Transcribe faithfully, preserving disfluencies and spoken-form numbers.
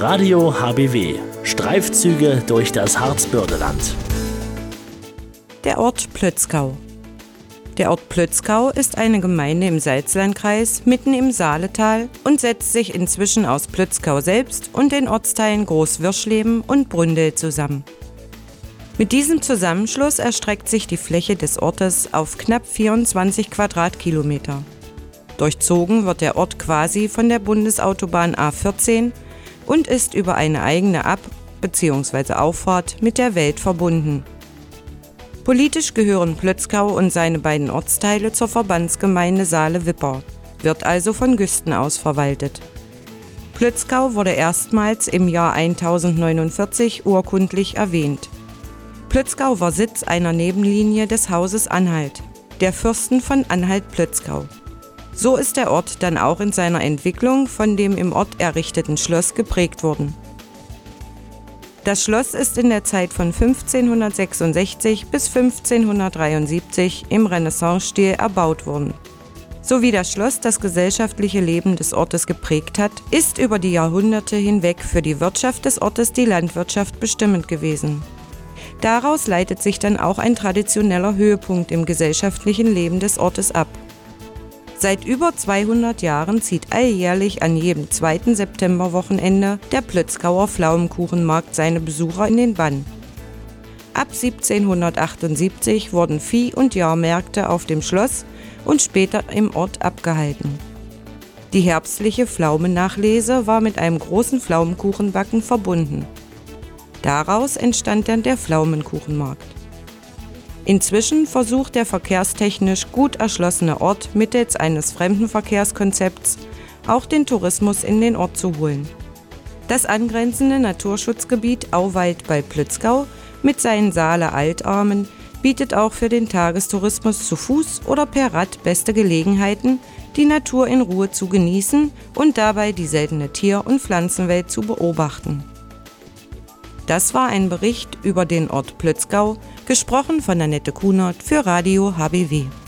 Radio H B W. Streifzüge durch das Harzbördeland. Der Ort Plötzkau. Der Ort Plötzkau ist eine Gemeinde im Salzlandkreis mitten im Saaletal und setzt sich inzwischen aus Plötzkau selbst und den Ortsteilen Großwirschleben und Bründel zusammen. Mit diesem Zusammenschluss erstreckt sich die Fläche des Ortes auf knapp vierundzwanzig Quadratkilometer. Durchzogen wird der Ort quasi von der Bundesautobahn A vierzehn und ist über eine eigene Ab- bzw. Auffahrt mit der Welt verbunden. Politisch gehören Plötzkau und seine beiden Ortsteile zur Verbandsgemeinde Saale-Wipper, wird also von Güsten aus verwaltet. Plötzkau wurde erstmals im Jahr tausendneunundvierzig urkundlich erwähnt. Plötzkau war Sitz einer Nebenlinie des Hauses Anhalt, der Fürsten von Anhalt-Plötzkau. So ist der Ort dann auch in seiner Entwicklung von dem im Ort errichteten Schloss geprägt worden. Das Schloss ist in der Zeit von fünfzehnhundertsechsundsechzig bis fünfzehnhundertdreiundsiebzig im Renaissancestil erbaut worden. So wie das Schloss das gesellschaftliche Leben des Ortes geprägt hat, ist über die Jahrhunderte hinweg für die Wirtschaft des Ortes die Landwirtschaft bestimmend gewesen. Daraus leitet sich dann auch ein traditioneller Höhepunkt im gesellschaftlichen Leben des Ortes ab. Seit über zweihundert Jahren zieht alljährlich an jedem zweiten Septemberwochenende der Plötzkauer Pflaumenkuchenmarkt seine Besucher in den Bann. Ab siebzehnhundertachtundsiebzig wurden Vieh- und Jahrmärkte auf dem Schloss und später im Ort abgehalten. Die herbstliche Pflaumennachlese war mit einem großen Pflaumenkuchenbacken verbunden. Daraus entstand dann der Pflaumenkuchenmarkt. Inzwischen versucht der verkehrstechnisch gut erschlossene Ort mittels eines Fremdenverkehrskonzepts auch den Tourismus in den Ort zu holen. Das angrenzende Naturschutzgebiet Auwald bei Plötzkau mit seinen Saale-Altarmen bietet auch für den Tagestourismus zu Fuß oder per Rad beste Gelegenheiten, die Natur in Ruhe zu genießen und dabei die seltene Tier- und Pflanzenwelt zu beobachten. Das war ein Bericht über den Ort Plötzkau, gesprochen von Annette Kunert für Radio H B W.